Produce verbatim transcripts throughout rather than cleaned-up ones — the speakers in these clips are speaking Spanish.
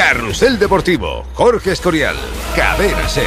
Carrusel Deportivo, Jorge Escorial, Cadena SER.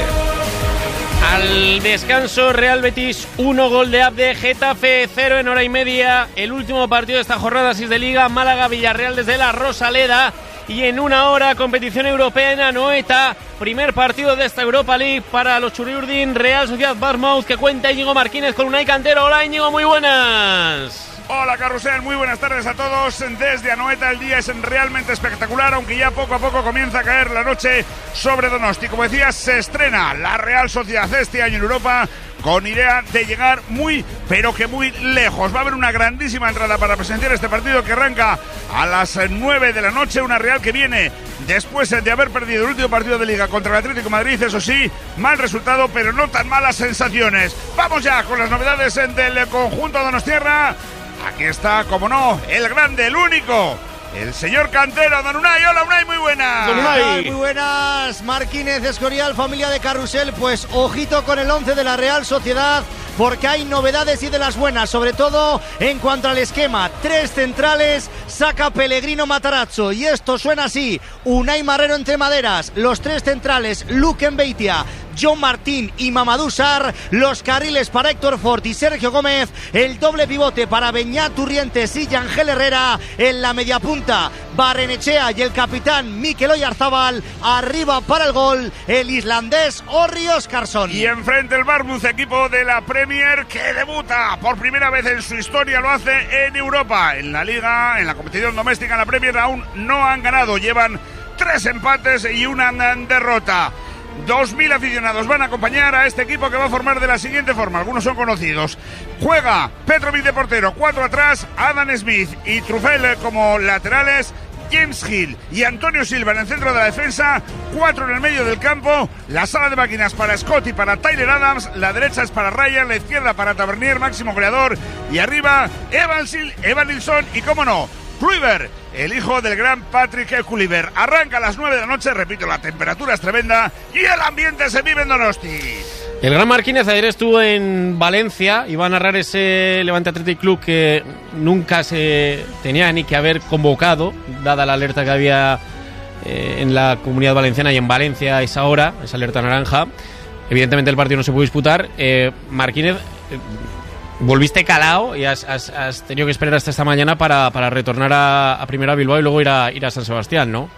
Al descanso, Real Betis uno, gol de Abde, Getafe cero en hora y media. El último partido de esta jornada seis de Liga, Málaga-Villarreal desde la Rosaleda. Y en una hora, competición europea en Anoeta. Primer partido de esta Europa League para los Churiurdin, Real Sociedad Bournemouth, que cuenta Íñigo Martínez con Unai Cantero. Hola Íñigo, muy buenas. Hola Carrusel, muy buenas tardes a todos. Desde Anoeta el día es realmente espectacular, aunque ya poco a poco comienza a caer la noche sobre Donosti. Como decías, se estrena la Real Sociedad este año en Europa con idea de llegar muy, pero que muy lejos. Va a haber una grandísima entrada para presenciar este partido que arranca a las nueve de la noche. Una Real que viene después de haber perdido el último partido de Liga contra el Atlético de Madrid. Eso sí, mal resultado, pero no tan malas sensaciones. Vamos ya con las novedades del conjunto donostiarra. Aquí está, como no, el grande, el único, el señor Cantero, don Unai. Hola Unai, muy buenas. Don Unai. Muy buenas, Martínez, Escorial, familia de Carrusel. Pues ojito con el once de la Real Sociedad, porque hay novedades y de las buenas, sobre todo en cuanto al esquema. Tres centrales, saca Pellegrino Matarazzo, y esto suena así: Unai Marrero entre maderas, los tres centrales, Luque Mbeitia, John Martín y Mamadou Sarr, los carriles para Héctor Fort y Sergio Gómez, el doble pivote para Beñat Turrientes y Yangel Herrera, en la media punta Barrenechea y el capitán Mikel Oyarzábal, arriba para el gol el islandés Orri Óskarsson. Y enfrente el Bournemouth, equipo de la Premier que debuta por primera vez en su historia, lo hace en Europa, en la Liga, en la competición doméstica, en la Premier aún no han ganado, llevan tres empates y una derrota. Dos mil aficionados van a acompañar a este equipo que va a formar de la siguiente forma. Algunos son conocidos. Juega Petrovic de portero, cuatro atrás, Adam Smith y Truffel como laterales, James Hill y Antonio Silva en el centro de la defensa, cuatro en el medio del campo, la sala de máquinas para Scott y para Tyler Adams, la derecha es para Ryan, la izquierda para Tavernier, máximo goleador, y arriba Evan, Sil- Evan Nilsson y, cómo no, Kluivert, el hijo del gran Patrick Kluivert. Arranca a las nueve de la noche, repito, la temperatura es tremenda y el ambiente se vive en Donosti. El gran Martínez ayer estuvo en Valencia, iba a narrar ese Levante Athletic Club que nunca se tenía ni que haber convocado, dada la alerta que había eh, en la Comunidad Valenciana y en Valencia a esa hora, esa alerta naranja. Evidentemente el partido no se pudo disputar. eh, Martínez, eh, volviste calado y has, has, has tenido que esperar hasta esta mañana para, para retornar a, a primera Bilbao y luego ir a, ir a San Sebastián, ¿no?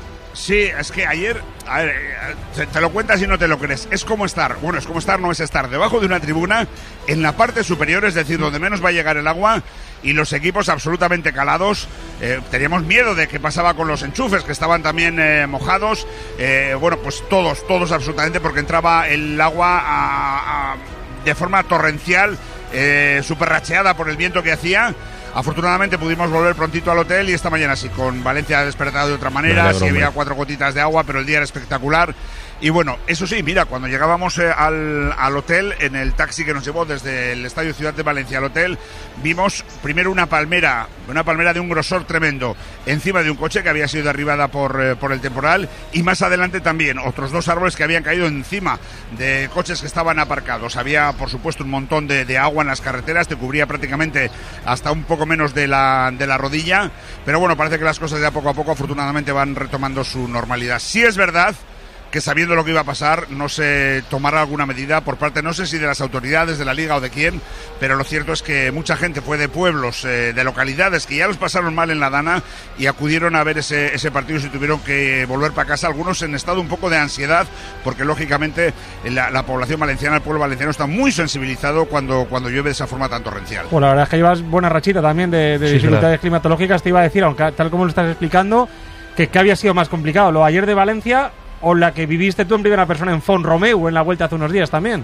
Sí, es que ayer, a ver, te, te lo cuentas y no te lo crees. Es como estar, bueno, es como estar, no es estar debajo de una tribuna en la parte superior, es decir, donde menos va a llegar el agua, y los equipos absolutamente calados. Eh, teníamos miedo de qué pasaba con los enchufes, que estaban también eh, mojados. Eh, bueno, pues todos, todos absolutamente, porque entraba el agua a, a, de forma torrencial, eh, súper racheada por el viento que hacía. Afortunadamente pudimos volver prontito al hotel y esta mañana sí, con Valencia despertado de otra manera, sí había cuatro gotitas de agua, pero el día era espectacular. Y bueno, eso sí, mira, cuando llegábamos eh, al, al hotel, en el taxi que nos llevó desde el Estadio Ciudad de Valencia al hotel, vimos primero una palmera, una palmera de un grosor tremendo, encima de un coche que había sido derribada por, eh, por el temporal, y más adelante también otros dos árboles que habían caído encima de coches que estaban aparcados. Había, por supuesto, un montón de, de agua en las carreteras, te cubría prácticamente hasta un poco menos de la, de la rodilla, pero bueno, parece que las cosas ya poco a poco afortunadamente van retomando su normalidad. Sí es verdad que sabiendo lo que iba a pasar no se tomará alguna medida por parte, no sé si de las autoridades, de la Liga o de quién, pero lo cierto es que mucha gente fue de pueblos, eh, de localidades que ya los pasaron mal en la Dana y acudieron a ver ese, ese partido y se tuvieron que volver para casa, algunos en estado un poco de ansiedad, porque lógicamente la, la población valenciana, el pueblo valenciano está muy sensibilizado cuando, cuando llueve de esa forma tan torrencial. Bueno, la verdad es que llevas buena rachita también de, de sí, dificultades claro. climatológicas. Te iba a decir, aunque tal como lo estás explicando, que, que había sido más complicado, lo ayer de Valencia o la que viviste tú en primera persona en Font-Romeu en la vuelta hace unos días también.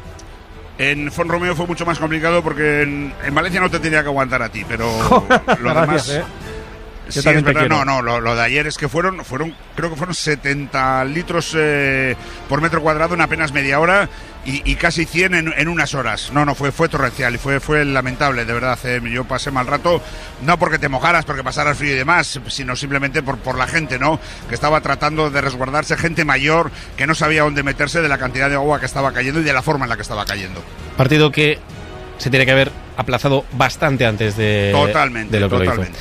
En Font-Romeu fue mucho más complicado porque en, en Valencia no te tenía que aguantar a ti, pero lo Gracias, demás... ¿eh? Sí, es verdad, no, no, lo, lo de ayer es que fueron, fueron, creo que fueron setenta litros eh, por metro cuadrado en apenas media hora y, y casi cien en, en unas horas. No, no, fue, fue torrencial y fue, fue lamentable, de verdad. Eh, yo pasé mal rato, no porque te mojaras, porque pasaras frío y demás, sino simplemente por, por la gente, ¿no? Que estaba tratando de resguardarse, gente mayor que no sabía dónde meterse de la cantidad de agua que estaba cayendo y de la forma en la que estaba cayendo. Partido que se tiene que haber aplazado bastante antes de, totalmente, de lo que totalmente. lo hizo.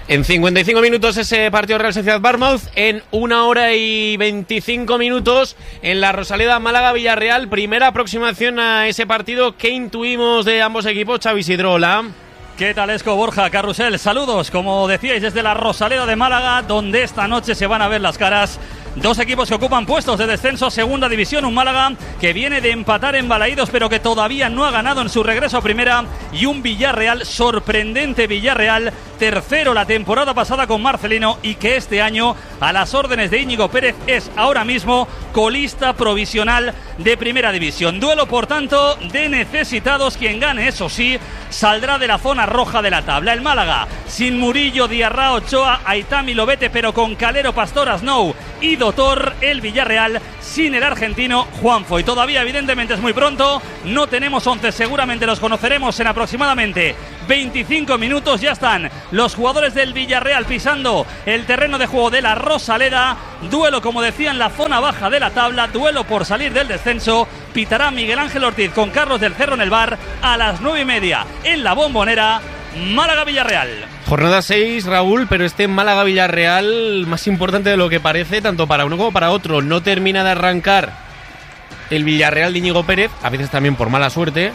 En cincuenta y cinco minutos ese partido Real Sociedad-Bournemouth, en una hora y veinticinco minutos en la Rosaleda Málaga-Villarreal, primera aproximación a ese partido. ¿Qué intuimos de ambos equipos? Xavi Isidro, hola. ¿Qué tal, Esco, Borja, Carrusel? Saludos, como decíais, desde la Rosaleda de Málaga, donde esta noche se van a ver las caras. Dos equipos que ocupan puestos de descenso a segunda división. Un Málaga que viene de empatar en Balaídos, pero que todavía no ha ganado en su regreso a primera. Y un Villarreal, sorprendente Villarreal, tercero la temporada pasada con Marcelino, y que este año, a las órdenes de Íñigo Pérez, es ahora mismo colista provisional de primera división. Duelo, por tanto, de necesitados. Quien gane, eso sí, saldrá de la zona roja de la tabla. El Málaga, sin Murillo, Diarra, Ochoa, Aitami, Lobete, pero con Calero, Pastor, Snow y Dotor. El Villarreal sin el argentino Juanfo. Y todavía, evidentemente, es muy pronto. No tenemos once, seguramente los conoceremos en aproximadamente veinticinco minutos. Ya están los jugadores del Villarreal pisando el terreno de juego de la Rosaleda. Duelo, como decía, en la zona baja de la tabla. Duelo por salir del descenso. Pitará Miguel Ángel Ortiz con Carlos del Cerro en el bar a las nueve y media en la Bombonera. Málaga-Villarreal. Jornada seis, Raúl, pero este Málaga-Villarreal más importante de lo que parece, tanto para uno como para otro. No termina de arrancar el Villarreal de Íñigo Pérez, a veces también por mala suerte.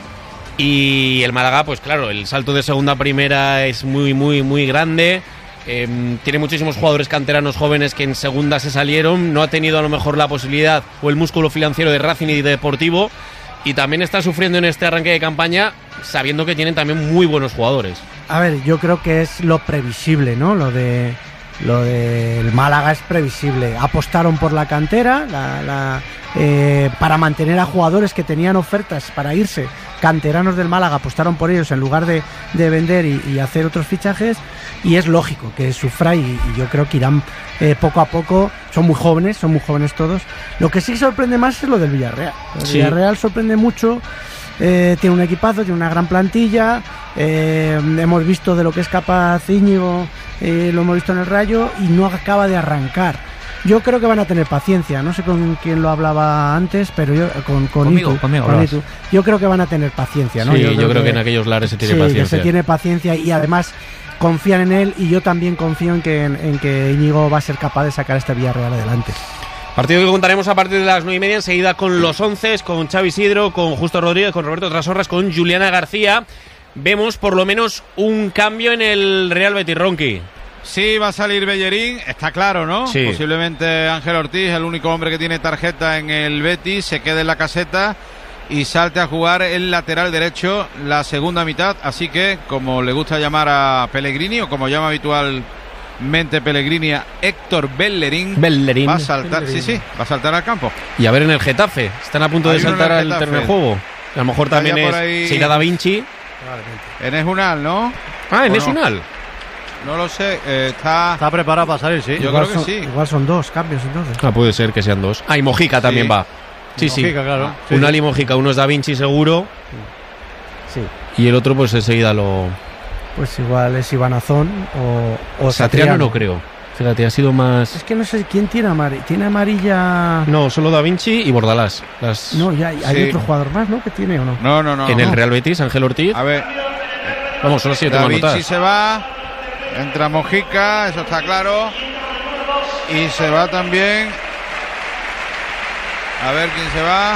Y el Málaga, pues claro, el salto de segunda a primera es muy, muy, muy grande. Eh, tiene muchísimos jugadores canteranos jóvenes que en segunda se salieron. No ha tenido a lo mejor la posibilidad o el músculo financiero de Racing y de Deportivo. Y también está sufriendo en este arranque de campaña, sabiendo que tienen también muy buenos jugadores. A ver, yo creo que es lo previsible, ¿no? Lo de lo del Málaga es previsible. Apostaron por la cantera la, la, eh, para mantener a jugadores que tenían ofertas para irse. Canteranos del Málaga apostaron por ellos en lugar de, de vender y, y hacer otros fichajes. Y es lógico que sufra, y, y yo creo que irán eh, poco a poco. Son muy jóvenes, son muy jóvenes todos. Lo que sí sorprende más es lo del Villarreal. El sí. Villarreal sorprende mucho. Eh, tiene un equipazo, tiene una gran plantilla. Eh, hemos visto de lo que es capaz Íñigo, eh, lo hemos visto en el Rayo, y no acaba de arrancar. Yo creo que van a tener paciencia. No sé con quién lo hablaba antes, pero yo con, con conmigo, Itu, conmigo, con Itu. Yo creo que van a tener paciencia, ¿no? Sí, yo creo, yo creo que, que en aquellos lares se tiene sí, paciencia. Que se tiene paciencia, y además confían en él, y yo también confío en que, en, en que Íñigo va a ser capaz de sacar este Villarreal adelante. Partido que contaremos a partir de las nueve y media, enseguida con los once, con Xavi Isidro, con Justo Rodríguez, con Roberto Trasorras, con Juliana García. Vemos por lo menos un cambio en el Real Betis, Ronqui. Sí, va a salir Bellerín, está claro, ¿no? Sí. Posiblemente Ángel Ortiz, el único hombre que tiene tarjeta en el Betis, se quede en la caseta y salte a jugar el lateral derecho la segunda mitad. Así que, como le gusta llamar a Pellegrini, o como llama habitualmente Pellegrini a Héctor Bellerín, Bellerín. va a saltar, Bellerín. sí, sí, va a saltar al campo. Y a ver en el Getafe, están a punto Hay de uno saltar en el al Getafe. terreno de juego. A lo mejor Está también ya por es ahí. se irá Da Vinci. Enes Unal, ¿no? Ah, en ¿O es no? Unal. No lo sé, eh, está... Está preparado para salir, sí. Yo igual creo que son, sí. Igual son dos cambios entonces. Ah, puede ser que sean dos. Ah, y Mojica también Sí. va. Sí, Mojica, sí. claro. Sí, Unal sí. y Mojica, uno es Da Vinci seguro. Sí. Y el otro pues enseguida lo... Pues igual es Iván Azón o, o Satriano Satriano. no creo. Fíjate, ha sido más... Es que no sé quién tiene amarilla. Tiene amarilla. No, solo Da Vinci y Bordalás. Las... No, ya hay, hay Sí. otro jugador más, ¿no? Que tiene o no. No, no, no. En no. el Real Betis, Ángel Ortiz. A ver, Vamos, solo si yo Da tengo Vinci anotadas. se va, entra Mojica, eso está claro. Y se va también. A ver quién se va.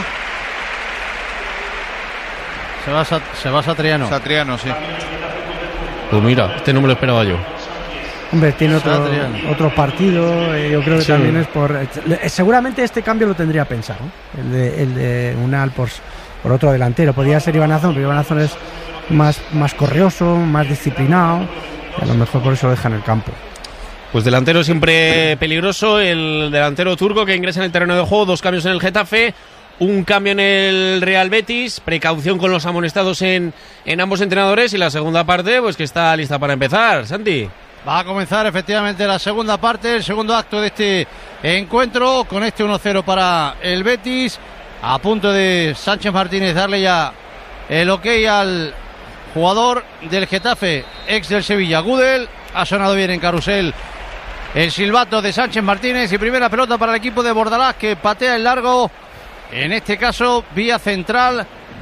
Se va, Sa- se va Satriano. Satriano, sí. Pues mira, este no me lo esperaba yo. Hombre, tiene otro, Satriano. otro partido. eh, yo creo que Sí. también es por. eh, seguramente este cambio lo tendría pensado. ¿eh? El de, el de Unal por, por otro delantero. Podría ser Iván Azón, pero Iván Azón es más, más correoso, más disciplinado. Y a lo mejor por eso lo deja en el campo. Pues delantero siempre peligroso, el delantero turco que ingresa en el terreno de juego, dos cambios en el Getafe, un cambio en el Real Betis, precaución con los amonestados en, en ambos entrenadores, y la segunda parte pues que está lista para empezar. Santi. Va a comenzar efectivamente la segunda parte, el segundo acto de este encuentro, con este uno cero para el Betis. A punto de Sánchez Martínez darle ya el ok al jugador del Getafe, ex del Sevilla, Gudel. Ha sonado bien en carrusel el silbato de Sánchez Martínez, y primera pelota para el equipo de Bordalás, que patea el largo, en este caso vía central,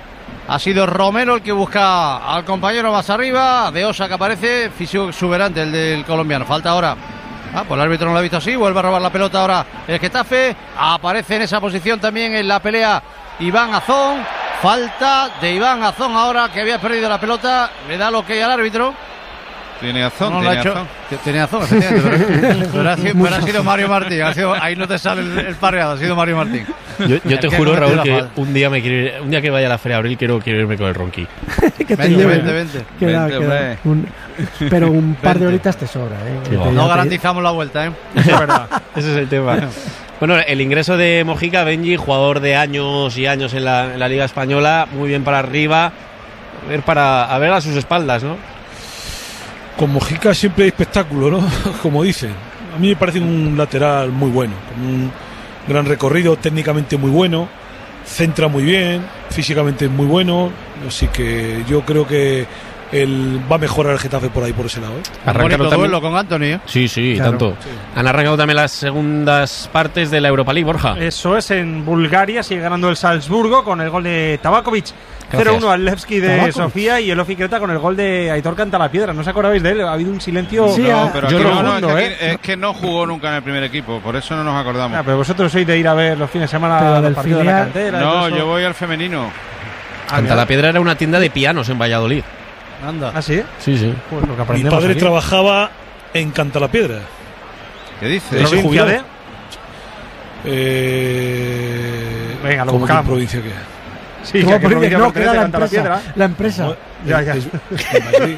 Ha sido Romero el que busca al compañero más arriba. De Osa que aparece, físico exuberante el del colombiano. Falta ahora. Ah, pues el árbitro no lo ha visto así. Vuelve a robar la pelota ahora el Getafe. Aparece en esa posición también en la pelea Iván Azón. Falta de Iván Azón ahora, que había perdido la pelota. Le da lo que hay al árbitro. Tiene Azón, no, tiene hecho, Azón. Tiene Azón, efectivamente. Pero, pero, ha, sido, pero ha sido Mario Martín. Ha sido, ahí no te sale el, el parreado, ha sido Mario Martín. Yo, yo te juro, Raúl, que un día me quiero ir, un día que vaya a la Feria de Abril quiero, quiero irme con el Ronqui. Que te vente, lleve. vente, vente. Queda, Vente, queda. Un, pero un par Vente. de horitas te sobra, ¿eh? Sí, Te- No te- garantizamos la vuelta, ¿eh? Eso es verdad. Ese es el tema. Bueno, el ingreso de Mojica, Benji, jugador de años y años en la, en la Liga Española, muy bien para arriba, a ver, para, a ver a sus espaldas, ¿no? Con Mojica siempre hay espectáculo, ¿no? Como dicen. A mí me parece un lateral muy bueno, con un gran recorrido, técnicamente muy bueno, centra muy bien, físicamente es muy bueno, así que yo creo que él va a mejorar el Getafe por ahí, por ese lado, ¿eh? Arrancaron Bonito también- duelo con Anthony, ¿eh? Sí, sí, Claro. tanto. Sí. Han arrancado también las segundas partes de la Europa League, Borja. Eso es, en Bulgaria sigue ganando el Salzburgo con el gol de Tabakovic. cero uno al Levski de Tabakovic. Sofía y el Ofi Creta con el gol de Aitor Cantalapiedra. ¿No os acordabais de él? Ha habido un silencio. Sí, No, ah, pero yo aquí lo no, no, es, hundo, que aquí- ¿eh? es que no jugó nunca en el primer equipo, por eso no nos acordamos. Ah, pero vosotros sois de ir a ver los fines de semana Pero los del partidos de la filial- cantera. y No, todo eso. yo voy al femenino. Canta la Piedra era una tienda de pianos en Valladolid. Anda. ¿Ah, sí? Sí, sí. Pues lo que Mi aprendemos padre aquí. trabajaba en Cantalapiedra. ¿Qué dices? Ese ¿Provincia jubilado. de? Eh, Venga, lo ¿cómo que buscamos. provincia qué? Sí, ¿Cómo que a qué provincia? provincia No, que era pertenece la Cantalapiedra. empresa. La empresa. No, Ya, es- ya. es- en Madrid.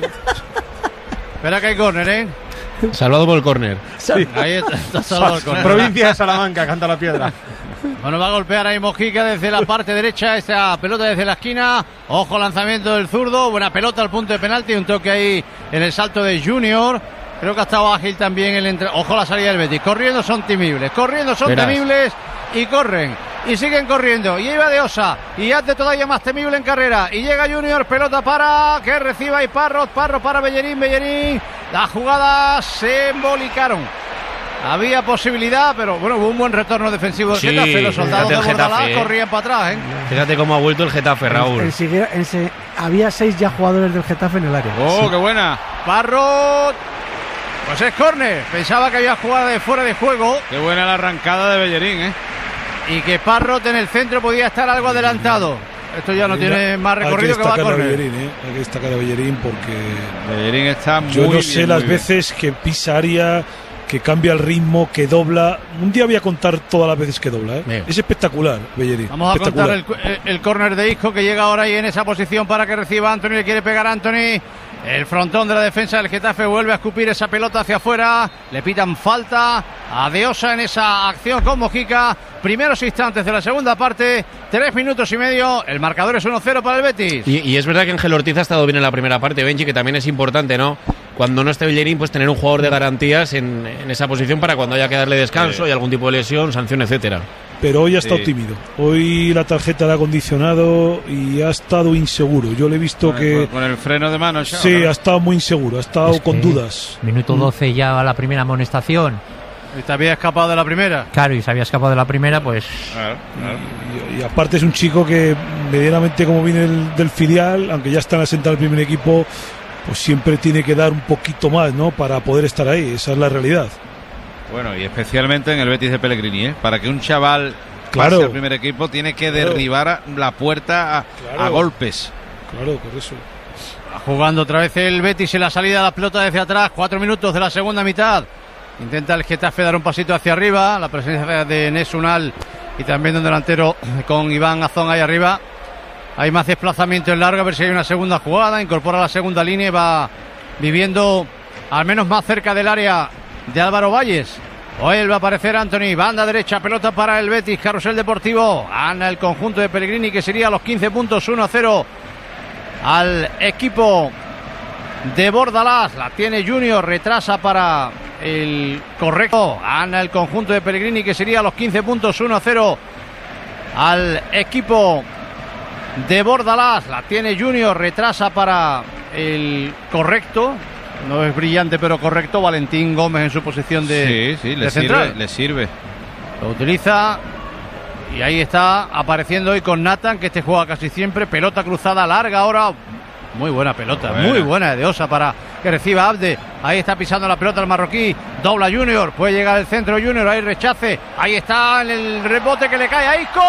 Espera que hay córner, ¿eh? Salvado por el córner. Ahí está, está salvado el córner. Provincia de Salamanca, canta la piedra. Bueno, va a golpear ahí Mojica desde la parte derecha, esta pelota desde la esquina. Ojo, lanzamiento del zurdo, buena pelota al punto de penalti, un toque ahí en el salto de Junior. Creo que ha estado ágil también el entre... Ojo la salida del Betis, corriendo son temibles, corriendo son Verás. temibles y corren. Y siguen corriendo, y iba de Osa, y hace todavía más temible en carrera. Y llega Junior, pelota para que reciba y Parro, Parro para Bellerín, Bellerín. Las jugadas se embolicaron. Había posibilidad, pero bueno, hubo un buen retorno defensivo del Sí, Getafe. Los soldados de fíjate el Bordalás Getafe, ¿eh? corrían para atrás, ¿eh? Fíjate cómo ha vuelto el Getafe, Raúl. En Siguera- en se- había seis ya jugadores del Getafe en el área. ¡Oh, Sí. qué buena! Parro. Pues es córner. Pensaba que había jugada de fuera de juego ¡Qué buena la arrancada de Bellerín, eh! y que Parrot en el centro podía estar algo adelantado. Esto ya no tiene más recorrido hay que, que va a destacar a córner. Bellerín, ¿eh? Hay que destacar a Bellerín porque Bellerín está muy yo no bien, sé las muy bien. veces que pisa área, que cambia el ritmo, que dobla. Un día voy a contar todas las veces que dobla, ¿eh? Bien. Es espectacular, Bellerín. Vamos a espectacular. contar el, cu- el, el córner de Isco que llega ahora ahí en esa posición para que reciba Anthony. Le quiere pegar a Anthony. El frontón de la defensa del Getafe vuelve a escupir esa pelota hacia afuera. Le pitan falta a Deosa en esa acción con Mojica. Primeros instantes de la segunda parte. Tres minutos y medio. El marcador es uno cero para el Betis. Y, y es verdad que Ángel Ortiz ha estado bien en la primera parte, Benji, que también es importante, ¿no? Cuando no esté Bellerín, pues tener un jugador de garantías en, en esa posición para cuando haya que darle descanso y algún tipo de lesión, sanción, etcétera. Pero hoy ha estado Sí. tímido. Hoy la tarjeta le ha condicionado y ha estado inseguro. Yo le he visto Con, que el, con el freno de mano, Xavi, sí, ¿no? ha estado muy inseguro, ha estado Es con que dudas. Minuto doce ya a la primera amonestación. Y te había escapado de la primera. Claro, y se había escapado de la primera, pues Claro, claro. Y, y aparte es un chico que medianamente como viene del, del filial, aunque ya está asentado en el primer equipo, pues siempre tiene que dar un poquito más, ¿no? Para poder estar ahí. Esa es la realidad. Bueno, y especialmente en el Betis de Pellegrini, ¿eh? Para que un chaval Claro. pase al primer equipo tiene que Claro. derribar a- la puerta a, Claro. a golpes. Claro, por eso. Jugando otra vez el Betis en la salida de la pelota desde atrás. Cuatro minutos de la segunda mitad. Intenta el Getafe dar un pasito hacia arriba. La presencia de Nesunal y también de un delantero con Iván Azón ahí arriba. Hay más desplazamiento en largo. A ver si hay una segunda jugada. Incorpora la segunda línea y va viviendo al menos más cerca del área de Álvaro Valles. Hoy va a aparecer Anthony. Banda derecha. Pelota para el Betis. Carrusel Deportivo. Gana el conjunto de Pellegrini que sería a los quince puntos. uno a cero al equipo de Bordalás. La tiene Junior, retrasa para el correcto. Gana el conjunto de Pellegrini que sería a los quince puntos. uno a cero al equipo de Bordalás. La tiene Junior, retrasa para el correcto. No es brillante pero correcto. Valentín Gómez en su posición de, sí, sí, le de sirve, central. le sirve. Lo utiliza Y ahí está apareciendo hoy con Nathan, que este juega casi siempre. Pelota cruzada larga ahora. Muy buena pelota, buena. muy buena de Osa para que reciba Abde. Ahí está pisando la pelota el marroquí. Dobla Junior, puede llegar el centro Junior, ahí rechace. Ahí está el rebote que le cae a Isco.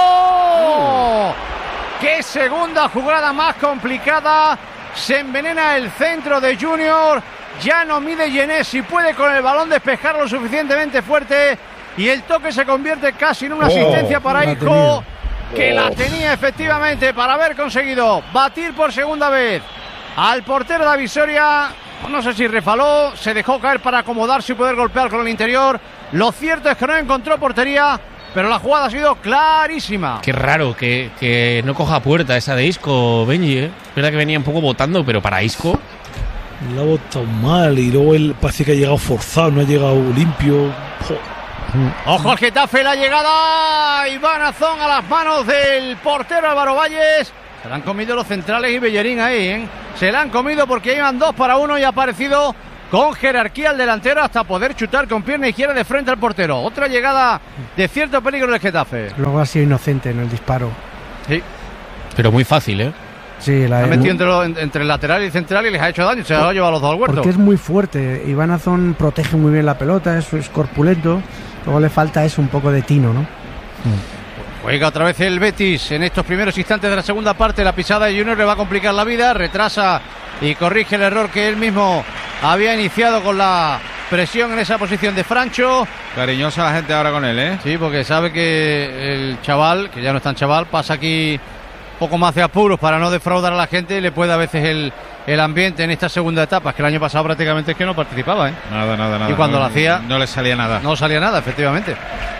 Uh. ¡Qué segunda jugada más complicada! Se envenena el centro de Junior. Ya no mide Yenés si puede con el balón despejarlo lo suficientemente fuerte. Y el toque se convierte casi en una asistencia oh, para Isco. Que la tenía efectivamente para haber conseguido batir por segunda vez al portero de Visoria. No sé si refaló, se dejó caer para acomodarse y poder golpear con el interior. Lo cierto es que no encontró portería, pero la jugada ha sido clarísima. Qué raro que, que no coja puerta esa de Isco, Benji, ¿eh? Es verdad que venía un poco botando, pero para Isco... La ha botado mal y luego él parece que ha llegado forzado, no ha llegado limpio. Joder. Ojo al Getafe, la llegada Iván Azón a las manos del portero Álvaro Valles. Se la han comido los centrales y Bellerín ahí, ¿eh? Se la han comido porque iban dos para uno y ha aparecido con jerarquía el delantero hasta poder chutar con pierna izquierda de frente al portero. Otra llegada de cierto peligro del Getafe. Luego ha sido inocente en el disparo. Sí. Pero muy fácil, ¿eh? Sí, la ha metido entre, lo, entre el lateral y el central y les ha hecho daño. Se la ha llevado a los dos al huerto. Porque es muy fuerte. Iván Azón protege muy bien la pelota, es, es corpulento. Luego le falta eso, un poco de tino, ¿no? Juega otra vez el Betis en estos primeros instantes de la segunda parte. La pisada de Junior le va a complicar la vida. Retrasa y corrige el error que él mismo había iniciado con la presión en esa posición de Francho. Cariñosa la gente ahora con él, ¿eh? Sí, porque sabe que el chaval, que ya no es tan chaval, pasa aquí un poco más de apuros para no defraudar a la gente y le puede a veces el, el ambiente en esta segunda etapa, es que el año pasado prácticamente es que no participaba, ¿eh? Nada, nada, nada. Y cuando no, lo hacía... No le salía nada. No salía nada, efectivamente.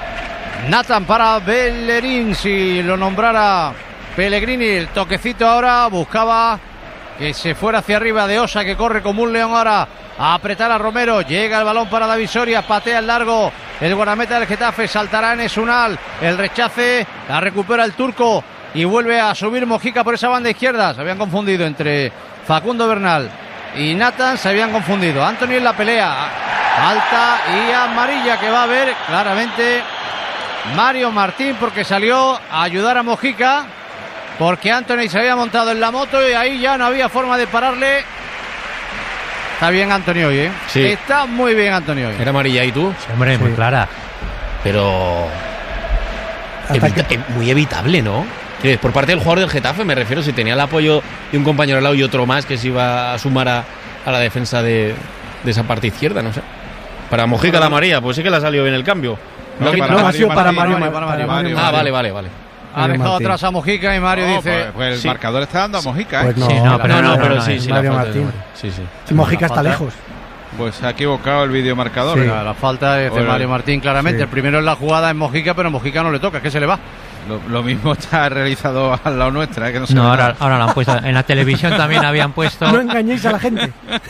Nathan para Bellerín, si lo nombrara Pellegrini, el toquecito ahora, buscaba que se fuera hacia arriba de Osa, que corre como un león ahora a apretar a Romero. Llega el balón para David Soria, patea el largo el guardameta del Getafe, saltará en Esunal, el rechace, la recupera el turco y vuelve a subir Mojica por esa banda izquierda. Se habían confundido entre Facundo Bernal y Nathan, se habían confundido. Anthony en la pelea, alta y amarilla que va a ver claramente Mario Martín, porque salió a ayudar a Mojica, porque Anthony se había montado en la moto y ahí ya no había forma de pararle. Está bien Anthony hoy, ¿eh? Sí. Está muy bien Anthony hoy. ¿Era amarilla y tú? Sí, hombre, sí. Muy clara. Pero... Evita- es muy evitable, ¿no? Por parte del jugador del Getafe, me refiero, si tenía el apoyo de un compañero al lado y otro más que se iba a sumar a, a la defensa de, de esa parte izquierda, no sé. Para Mojica la amarilla, pues sí que le ha salido bien el cambio. No, no, no, no ha sido para Mario, Mario, para Mario, Mario, Mario. Ah, vale, vale, vale. Ha dejado atrás a Mojica y Mario no, dice... Pues, pues el sí. marcador está dando a Mojica, ¿eh? Pues no, sí, no, pero, no, no, no, pero no, sí, no, sí, Mario la falta Martín. de- Sí, sí. Mojica está falta. lejos. Pues se ha equivocado el videomarcador. Sí. La, la falta es de Bueno. Mario Martín, claramente. Sí. El primero en la jugada es Mojica, pero Mojica no le toca, es que se le va. Lo, lo mismo está realizado al lado nuestra, ¿eh? Que no, se No, ve ahora, nada. ahora lo han puesto. En la televisión también habían puesto. No engañéis a la gente.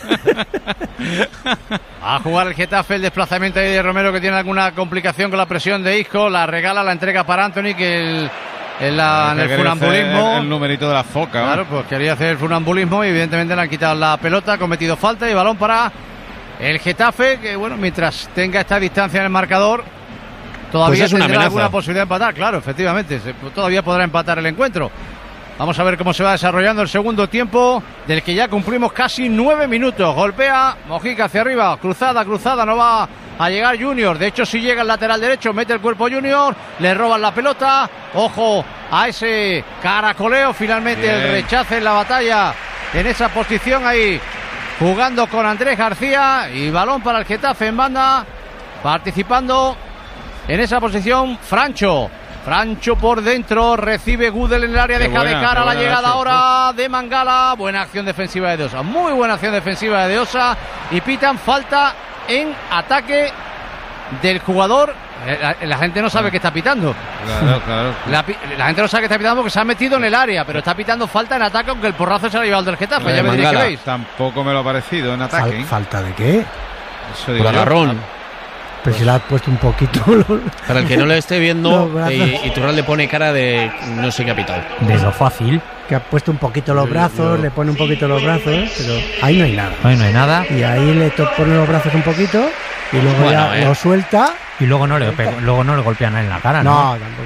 A jugar el Getafe, el desplazamiento ahí de Romero, que tiene alguna complicación con la presión de Isco. La regala, la entrega para Anthony, que el, en, la, en el Quería hacer funambulismo... El, el numerito de la foca, ¿no? Claro, pues quería hacer el funambulismo y evidentemente le han quitado la pelota, ha cometido falta y balón para el Getafe, que bueno, mientras tenga esta distancia en el marcador, todavía Pues es una tendrá amenaza. alguna posibilidad de empatar, claro, efectivamente, se, todavía podrá empatar el encuentro. Vamos a ver cómo se va desarrollando el segundo tiempo, del que ya cumplimos casi nueve minutos. Golpea Mojica hacia arriba, cruzada, cruzada, no va a llegar Junior. De hecho, si llega el lateral derecho, mete el cuerpo Junior, le roban la pelota. Ojo a ese caracoleo, finalmente Bien. el rechace en la batalla, en esa posición ahí, jugando con Andrés García, y balón para el Getafe en banda, participando en esa posición Francho. Francho por dentro, recibe Gudel en el área, Qué deja buena, de cara qué la buena llegada acción. ahora de Mangala. Buena acción defensiva de Deosa, muy buena acción defensiva de Deosa, y pitan falta en ataque del jugador. La, la gente no sabe que está pitando. Claro, claro. La, la gente no sabe que está pitando porque se ha metido en el área, pero está pitando falta en ataque, aunque el porrazo se lo ha llevado del Getafe. Eh, Ya me diréis que Mangala, veis. Tampoco me lo ha parecido en ataque. Fal- ¿eh? ¿Falta de qué? Eso digo Por yo. agarrón. Pero si le has puesto un poquito. Para el que no le esté viendo, Los brazos. y, y Turral le pone cara de no sé qué ha pitado. De lo fácil. Que ha puesto un poquito los brazos, le pone un poquito los brazos, pero ahí no hay nada. Ahí no hay nada. Y ahí le to- pone los brazos un poquito y luego Bueno, ya eh. lo suelta. Y luego no le, pe- luego no le golpean en la cara, ¿no? No, tampoco.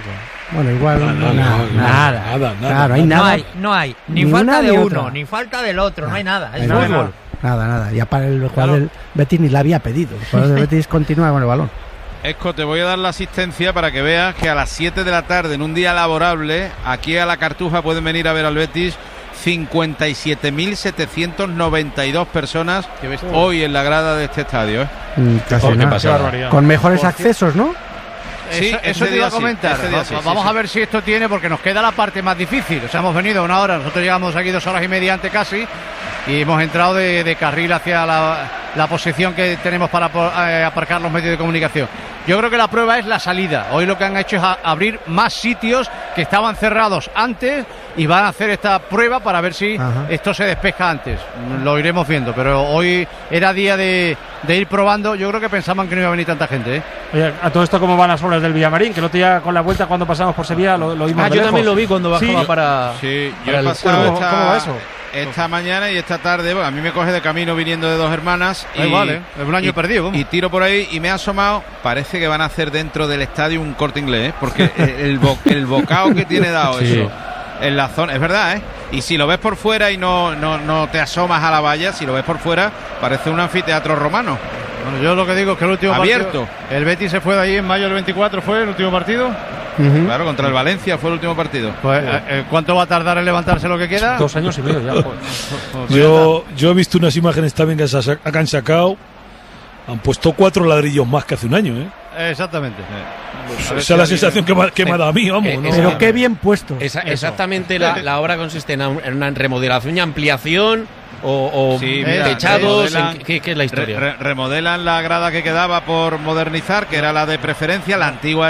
Bueno, igual Nada, nada, nada, nada, nada, nada. Claro, hay No nada. hay, no hay. Ni, Ni falta una de ni uno, otra. ni falta del otro. No hay nada. Es Hay nada, fútbol. Nada, nada. Ya para el jugador del Betis ni la había pedido. El jugador del Betis continúa con el balón. Esco, te voy a dar la asistencia para que veas que a las siete de la tarde, en un día laborable, aquí a la Cartuja pueden venir a ver al Betis cincuenta y siete mil setecientos noventa y dos personas hoy en la grada de este estadio. ¿eh? Mm, casi Oh, qué nada. pasada. Con mejores accesos, ¿no? Sí, eso, este eso te día iba a sí, comentar. este día Va- sí, sí, Vamos sí. a ver si esto tiene, porque nos queda la parte más difícil. O sea, hemos venido una hora, nosotros llegamos aquí dos horas y media antes casi, y hemos entrado de, de carril hacia la, la posición que tenemos para po- eh, aparcar los medios de comunicación. Yo creo que la prueba es la salida. Hoy lo que han hecho es a- abrir más sitios que estaban cerrados antes y van a hacer esta prueba para ver si Ajá. esto se despeja antes. Lo iremos viendo, pero hoy era día de, de ir probando. Yo creo que pensaban que no iba a venir tanta gente, ¿eh? Oye, a todo esto, ¿cómo van las obras del Villamarín? Que el otro día con la vuelta cuando pasamos por Sevilla lo, lo vimos Ah, de yo lejos. también lo vi cuando bajaba Sí. para. Sí, yo para he el- pasado ¿Cómo- esta, cómo va eso? esta mañana y esta tarde, bueno, a mí me coge de camino viniendo de Dos Hermanas. Da y, igual, ¿eh? Es un año y- perdido, vamos. Y tiro por ahí y me ha asomado, parece que van a hacer dentro del estadio un Corte Inglés, ¿eh? Porque el, el, bo- el bocado que tiene dado Sí. eso en la zona, es verdad, ¿eh? Y si lo ves por fuera y no, no, no te asomas a la valla, si lo ves por fuera, parece un anfiteatro romano. Bueno, yo lo que digo es que el último Abierto. partido, el Betis se fue de ahí en mayo del veinticuatro, ¿fue el último partido? Ujú. Claro, contra el Valencia fue el último partido. Pues, eh, eh, ¿cuánto va a tardar en levantarse lo que queda? Dos años y medio ya. joder. Yo, yo he visto unas imágenes también que sa- que han sacado. Han puesto cuatro ladrillos más que hace un año, ¿eh? Exactamente. Esa es la sensación que me, que me ha dado a mí, vamos. Eh, ¿no? esa- Pero qué bien puesto. Esa- exactamente, la, la obra consiste en una, en una remodelación y ampliación o, o Sí, mira, techados. remodelan- en- ¿qué, qué es la historia? Re- re- remodelan la grada que quedaba por modernizar, que era la de preferencia, la antigua